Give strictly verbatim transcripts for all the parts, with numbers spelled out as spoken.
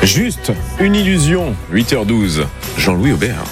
Juste une illusion, huit heures douze, Jean-Louis Aubert.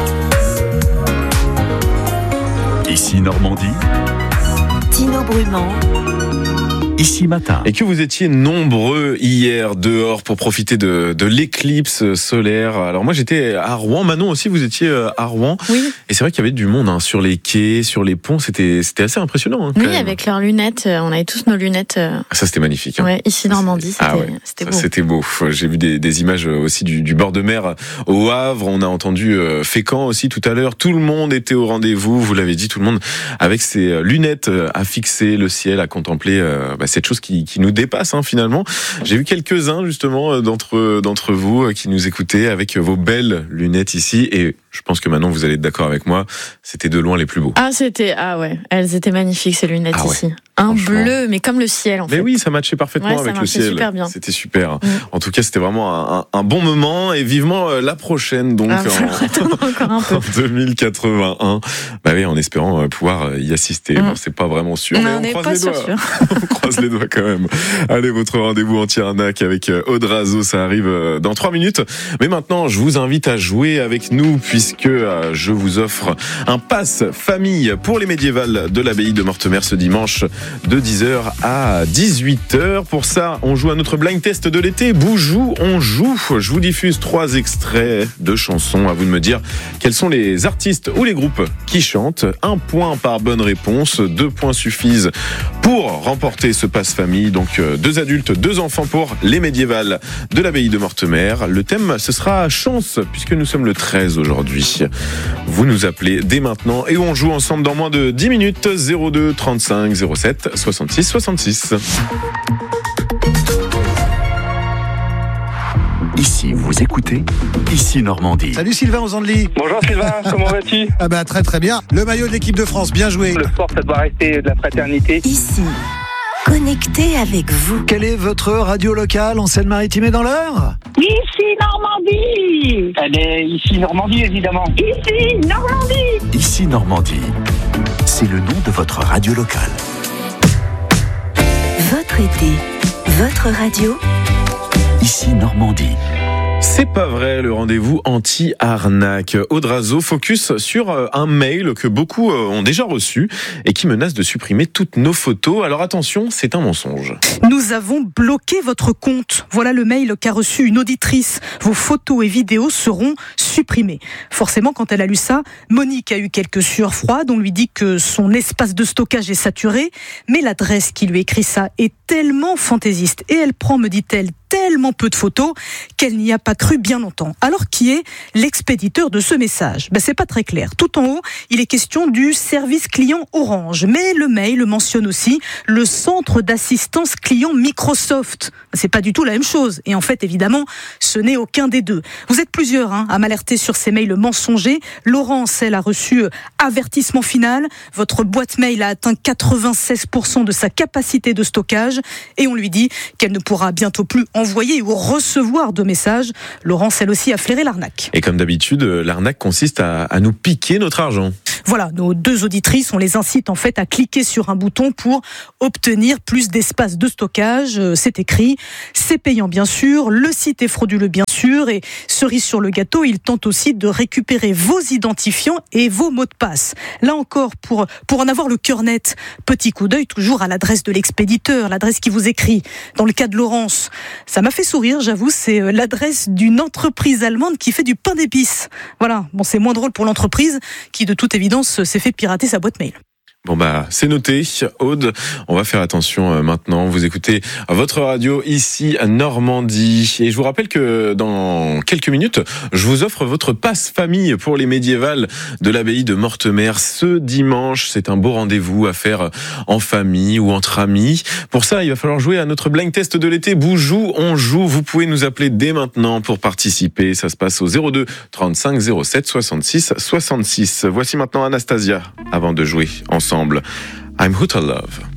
Ici Normandie, Tino Brumand. Ici Matin. Et que vous étiez nombreux hier dehors pour profiter de, de l'éclipse solaire. Alors moi j'étais à Rouen, Manon aussi vous étiez à Rouen. Oui. Et c'est vrai qu'il y avait du monde hein, sur les quais, sur les ponts, c'était, c'était assez impressionnant. Hein, oui, même. Avec leurs lunettes, on avait tous nos lunettes. Ça c'était magnifique. Hein. Ouais, ici Normandie, c'était, ah ouais, c'était beau. C'était beau. J'ai vu des, des images aussi du, du bord de mer au Havre, on a entendu euh, Fécamp aussi tout à l'heure. Tout le monde était au rendez-vous, vous l'avez dit, tout le monde avec ses lunettes à fixer le ciel, à contempler euh, bah, cette chose qui, qui nous dépasse hein, finalement. J'ai vu quelques-uns justement d'entre, d'entre vous qui nous écoutaient avec vos belles lunettes ici et je pense que maintenant vous allez être d'accord avec moi, c'était de loin les plus beaux. Ah c'était ah ouais, elles étaient magnifiques ces lunettes ah ouais. ici. Un bleu mais comme le ciel en fait. Mais oui, ça matchait parfaitement ouais, avec le ciel. Super bien. C'était super. Mm. En tout cas, c'était vraiment un, un bon moment et vivement la prochaine donc ah, en, encore un peu. en deux mille quatre-vingt-un. Bah oui, en espérant pouvoir y assister. Mm. Bon, c'est pas vraiment sûr, non, mais on, on croise les doigts. On croise les doigts quand même. Allez, votre rendez-vous anti-arnaque avec Aude Razo, ça arrive dans trois minutes. Mais maintenant, je vous invite à jouer avec nous puisque je vous offre un pass famille pour les médiévales de l'abbaye de Mortemer ce dimanche de dix heures à dix-huit heures. Pour ça, on joue à notre blind test de l'été. Boujou, on joue. Je vous diffuse trois extraits de chansons. À vous de me dire quels sont les artistes ou les groupes qui chantent. Un point par bonne réponse. Deux points suffisent pour remporter ce pass famille. Donc deux adultes, deux enfants pour les médiévales de l'abbaye de Mortemer. Le thème, ce sera chance puisque nous sommes le treize aujourd'hui. Vous nous appelez dès maintenant et on joue ensemble dans moins de dix minutes. zéro deux trente-cinq zéro sept soixante-six soixante-six. Ici, vous écoutez Ici Normandie. Salut Sylvain aux Andelys. Bonjour Sylvain, comment vas-tu? Ah bah très très bien. Le maillot de l'équipe de France, bien joué. Le sport, ça doit rester de la fraternité. Ici, connecté avec vous. Quelle est votre radio locale en Seine-Maritime et dans l'Eure? Ici Normandie. Elle est ici Normandie évidemment. Ici Normandie. Ici Normandie. C'est le nom de votre radio locale. Votre été, votre radio. Ici Normandie. C'est pas vrai, le rendez-vous anti-arnaque. Aude Razo focus sur un mail que beaucoup ont déjà reçu et qui menace de supprimer toutes nos photos. Alors attention, c'est un mensonge. Nous avons bloqué votre compte. Voilà le mail qu'a reçu une auditrice. Vos photos et vidéos seront supprimées. Forcément, quand elle a lu ça, Monique a eu quelques sueurs froides. On lui dit que son espace de stockage est saturé. Mais l'adresse qui lui écrit ça est tellement fantaisiste. Et elle prend, me dit-elle, tellement peu de photos qu'elle n'y a pas cru bien longtemps. Alors, qui est l'expéditeur de ce message? Ben, c'est pas très clair. Tout en haut, il est question du service client Orange. Mais le mail mentionne aussi le centre d'assistance client Microsoft. C'est pas du tout la même chose. Et en fait, évidemment, ce n'est aucun des deux. Vous êtes plusieurs hein, à m'alerter sur ces mails mensongers. Laurence, elle, a reçu avertissement final. Votre boîte mail a atteint quatre-vingt-seize pour cent de sa capacité de stockage. Et on lui dit qu'elle ne pourra bientôt plus envoyer ou recevoir de messages. Laurence, elle aussi, a flairé l'arnaque. Et comme d'habitude, l'arnaque consiste à, à nous piquer notre argent. Voilà, nos deux auditrices, on les incite en fait à cliquer sur un bouton pour obtenir plus d'espace de stockage. C'est écrit, c'est payant bien sûr, le site est frauduleux bien sûr, et cerise sur le gâteau, il tente aussi de récupérer vos identifiants et vos mots de passe. Là encore, pour, pour en avoir le cœur net, petit coup d'œil toujours à l'adresse de l'expéditeur, l'adresse qui vous écrit. Dans le cas de Laurence, ça m'a fait sourire, j'avoue, c'est l'adresse d'une entreprise allemande qui fait du pain d'épices. Voilà, bon, c'est moins drôle pour l'entreprise qui, de toute évidence, s'est fait pirater sa boîte mail. Bon bah c'est noté, Aude, on va faire attention euh, maintenant, vous écoutez votre radio ici à Normandie et je vous rappelle que dans quelques minutes je vous offre votre passe famille pour les médiévales de l'abbaye de Mortemer ce dimanche. C'est un beau rendez-vous à faire en famille ou entre amis. Pour ça il va falloir jouer à notre blind test de l'été. Boujou, on joue, vous pouvez nous appeler dès maintenant pour participer, ça se passe au zéro deux trente-cinq zéro sept soixante-six soixante-six. Voici maintenant Anastasia avant de jouer ensemble. I'm Who to Love.